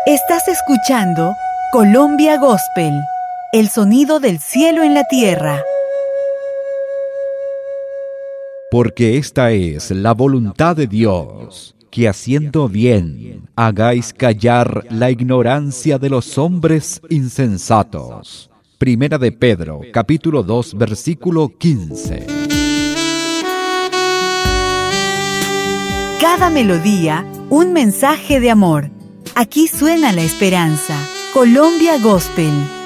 Estás escuchando Colombia Gospel, el sonido del cielo en la tierra. Porque esta es la voluntad de Dios, que haciendo bien hagáis callar la ignorancia de los hombres insensatos. Primera de Pedro, capítulo 2, versículo 15. Cada melodía, un mensaje de amor. Aquí suena la esperanza. Colombia Gospel.